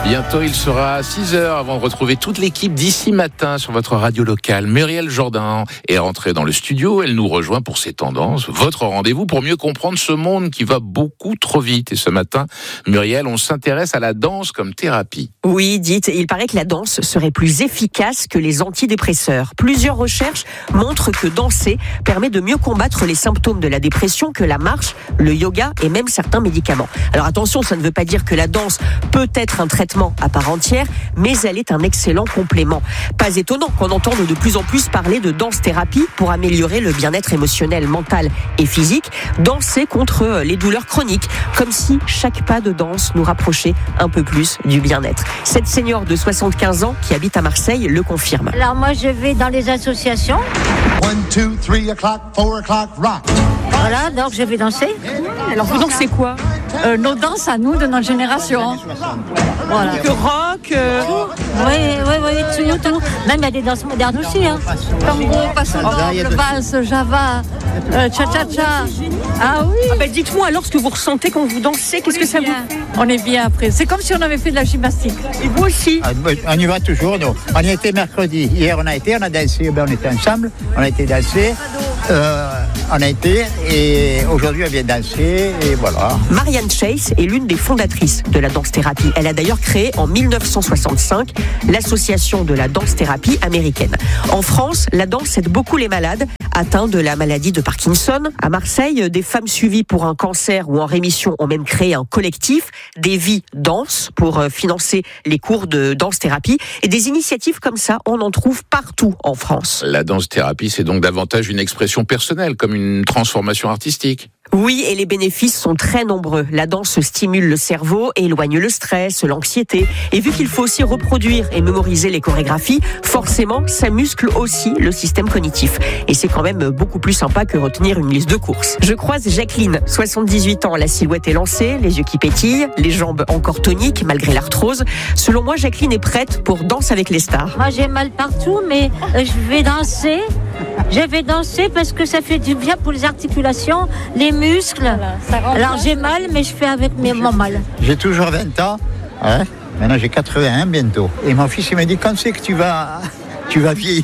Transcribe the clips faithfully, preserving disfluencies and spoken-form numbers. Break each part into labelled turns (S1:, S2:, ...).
S1: Bientôt, il sera six heures avant de retrouver toute l'équipe d'ici matin sur votre radio locale. Muriel Jourdain est rentrée dans le studio. Elle nous rejoint pour ses tendances. Votre rendez-vous pour mieux comprendre ce monde qui va beaucoup trop vite. Et ce matin, Muriel, on s'intéresse à la danse comme thérapie.
S2: Oui, dites, il paraît que la danse serait plus efficace que les antidépresseurs. Plusieurs recherches montrent que danser permet de mieux combattre les symptômes de la dépression que la marche, le yoga et même certains médicaments. Alors attention, ça ne veut pas dire que la danse peut être un traitement à part entière, mais elle est un excellent complément. Pas étonnant qu'on entende de plus en plus parler de danse-thérapie pour améliorer le bien-être émotionnel, mental et physique, danser contre les douleurs chroniques, comme si chaque pas de danse nous rapprochait un peu plus du bien-être. Cette senior de soixante-quinze ans qui habite à Marseille le confirme.
S3: Alors moi je vais dans les associations.
S4: One, two, three o'clock, four o'clock, rock.
S3: Voilà, donc je vais danser.
S2: Alors vous dansez quoi ?
S3: Euh, nos danses à nous de notre génération. Voilà.
S2: Que rock euh...
S3: Oui, oui, oui, tout, tout. Même il y a des danses modernes aussi. Hein. Tango, passo doble, valse, java, euh, cha-cha-cha. Ah oui.
S2: Ah ben dites-moi alors ce que vous ressentez quand vous dansez. Qu'est-ce
S3: on
S2: que ça
S3: bien.
S2: vous fait ?
S3: On est bien après. C'est comme si on avait fait de la gymnastique.
S2: Et vous aussi ?
S5: On y va toujours, nous. On y était mercredi. Hier, on a été, on a dansé. Ben, on était ensemble. On a été danser. Euh, on a été et aujourd'hui, on vient danser. Et voilà.
S2: Marianne Chase est l'une des fondatrices de la danse-thérapie. Elle a d'ailleurs créé en dix-neuf cent soixante-cinq l'association de la danse-thérapie américaine. En France, la danse aide beaucoup les malades atteints de la maladie de Parkinson. À Marseille, des femmes suivies pour un cancer ou en rémission ont même créé un collectif, Des Vies Danse, pour financer les cours de danse-thérapie. Et des initiatives comme ça, on en trouve partout en France.
S1: La danse-thérapie, c'est donc davantage une expression personnelle, comme une transformation artistique.
S2: Oui, et les bénéfices sont très nombreux. La danse stimule le cerveau, éloigne le stress, l'anxiété. Et vu qu'il faut aussi reproduire et mémoriser les chorégraphies, forcément, ça muscle aussi le système cognitif. Et c'est quand même beaucoup plus sympa que retenir une liste de courses. Je croise Jacqueline, soixante-dix-huit ans, la silhouette est lancée, les yeux qui pétillent, les jambes encore toniques malgré l'arthrose. Selon moi, Jacqueline est prête pour Danse avec les stars.
S3: Moi, j'ai mal partout, mais je vais danser. Je vais danser parce que ça fait du bien pour les articulations, les muscles. Voilà, alors j'ai mal, mais je fais avec mes, mon mal.
S5: J'ai toujours vingt ans. Hein. Maintenant, j'ai quatre-vingt-un bientôt. Et mon fils, il m'a dit, quand c'est que tu vas, tu vas vieillir?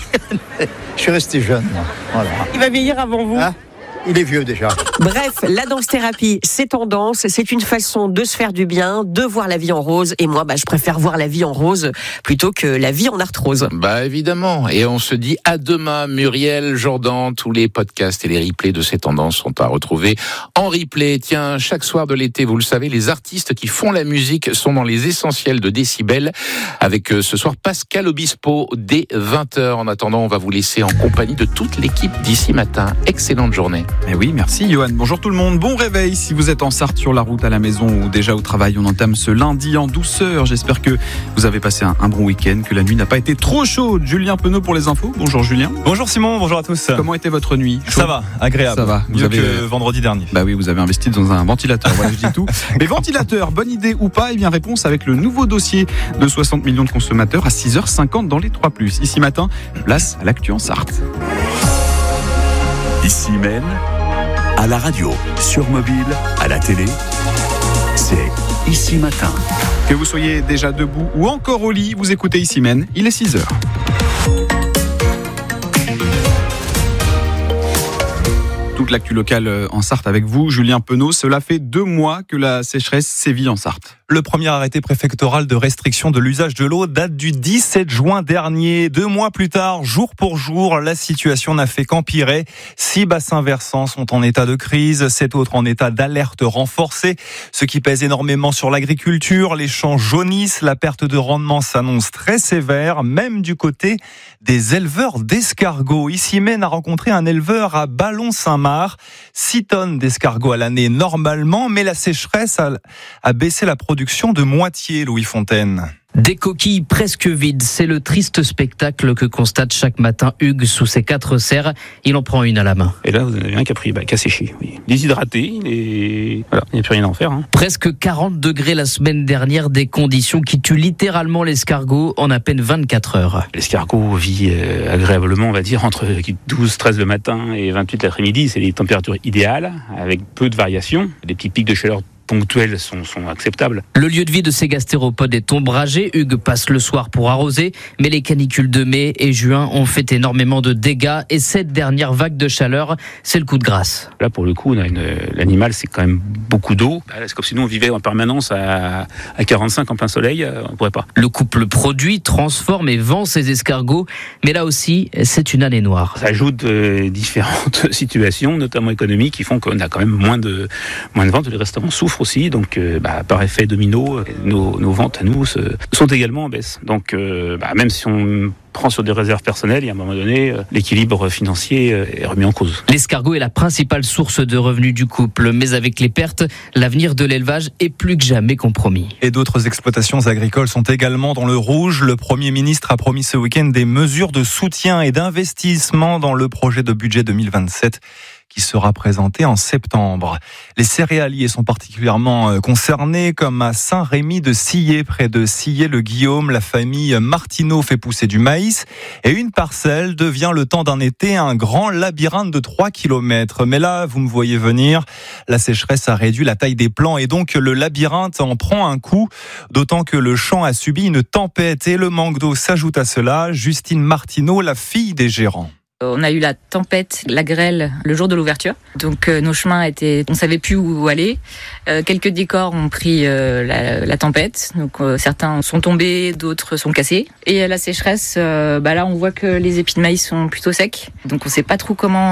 S5: Je suis resté jeune. Voilà.
S2: Il va vieillir avant vous.
S5: Hein? Il est vieux déjà.
S2: Bref, la danse-thérapie, c'est tendance, c'est une façon de se faire du bien, de voir la vie en rose. Et moi, bah, je préfère voir la vie en rose plutôt que la vie en arthrose.
S1: Bah évidemment. Et on se dit à demain, Muriel Jourdain. Tous les podcasts et les replays de ces tendances sont à retrouver en replay. Tiens, chaque soir de l'été, vous le savez, les artistes qui font la musique sont dans les essentiels de Décibel. Avec ce soir Pascal Obispo dès vingt heures. En attendant, on va vous laisser en compagnie de toute l'équipe d'ici matin. Excellente journée.
S6: Eh oui, merci Johan. Bonjour tout le monde. Bon réveil si vous êtes en Sarthe, sur la route, à la maison ou déjà au travail. On entame ce lundi en douceur. J'espère que vous avez passé un, un bon week-end, que la nuit n'a pas été trop chaude. Julien Penaud pour les infos. Bonjour Julien.
S7: Bonjour Simon, bonjour à tous.
S6: Comment était votre nuit? Chaud?
S7: Ça va, agréable.
S6: Ça va. Vous
S7: Mieux
S6: avez...
S7: que vendredi dernier.
S6: Bah oui, vous avez investi dans un ventilateur. Voilà, je dis tout. Mais ventilateur, bonne idée ou pas? Eh bien, réponse avec le nouveau dossier de soixante millions de consommateurs à six heures cinquante dans les trois plus. Ici matin, place à l'actu en Sarthe.
S8: Ici même, à la radio, sur mobile, à la télé, c'est Ici Matin.
S6: Que vous soyez déjà debout ou encore au lit, vous écoutez Ici Même, il est six heures. Toute l'actu locale en Sarthe avec vous, Julien Penaud. Cela fait deux mois que la sécheresse sévit en Sarthe.
S7: Le premier arrêté préfectoral de restriction de l'usage de l'eau date du dix-sept juin dernier. Deux mois plus tard, jour pour jour, la situation n'a fait qu'empirer. Six bassins versants sont en état de crise, sept autres en état d'alerte renforcée, ce qui pèse énormément sur l'agriculture. Les champs jaunissent, la perte de rendement s'annonce très sévère, même du côté des éleveurs d'escargots. Ici Maine a rencontré un éleveur à Ballon-Saint-Marc. six tonnes d'escargots à l'année normalement, mais la sécheresse a, a baissé la production de moitié, Louis Fontaine.
S9: Des coquilles presque vides, c'est le triste spectacle que constate chaque matin Hugues sous ses quatre serres. Il en prend une à la main.
S10: Et là, vous en avez un qui a pris, bah, qui a séché. Oui. Déshydraté, et voilà, il n'y a plus rien à en faire. Hein.
S9: Presque quarante degrés la semaine dernière, des conditions qui tuent littéralement l'escargot en à peine vingt-quatre heures.
S10: L'escargot vit euh, agréablement, on va dire, entre douze treize le matin et vingt-huit l'après-midi. C'est les températures idéales, avec peu de variations. Des petits pics de chaleur ponctuelles sont, sont acceptables.
S9: Le lieu de vie de ces gastéropodes est ombragé. Hugues passe le soir pour arroser, mais les canicules de mai et juin ont fait énormément de dégâts et cette dernière vague de chaleur, c'est le coup de grâce.
S10: Là, pour le coup, on a une, l'animal, c'est quand même beaucoup d'eau. C'est comme si nous, on vivait en permanence à, à quarante-cinq en plein soleil, on ne pourrait pas.
S9: Le couple produit, transforme et vend ses escargots, mais là aussi, c'est une année noire.
S10: Ça ajoute euh, différentes situations, notamment économiques, qui font qu'on a quand même moins de, moins de ventes. Les restaurants souffrent aussi, donc euh, bah, par effet domino, nos, nos ventes à nous se, sont également en baisse. Donc euh, bah, même si on prend sur des réserves personnelles, et à un moment donné, l'équilibre financier est remis en cause.
S9: L'escargot est la principale source de revenus du couple, mais avec les pertes, l'avenir de l'élevage est plus que jamais compromis.
S7: Et d'autres exploitations agricoles sont également dans le rouge. Le Premier ministre a promis ce week-end des mesures de soutien et d'investissement dans le projet de budget deux mille vingt-sept qui sera présenté en septembre. Les céréaliers sont particulièrement concernés, comme à Saint-Rémy de Sillé, près de Sillé-le-Guillaume. La famille Martineau fait pousser du maïs et une parcelle devient le temps d'un été un grand labyrinthe de trois kilomètres. Mais là, vous me voyez venir, la sécheresse a réduit la taille des plants et donc le labyrinthe en prend un coup, d'autant que le champ a subi une tempête et le manque d'eau s'ajoute à cela. Justine Martineau, la fille des gérants.
S11: On a eu la tempête, la grêle le jour de l'ouverture. Donc euh, nos chemins étaient, on savait plus où aller. Euh, quelques décors ont pris euh, la, la tempête. Donc euh, certains sont tombés, d'autres sont cassés. Et la sécheresse, euh, bah là on voit que les épis de maïs sont plutôt secs. Donc on sait pas trop comment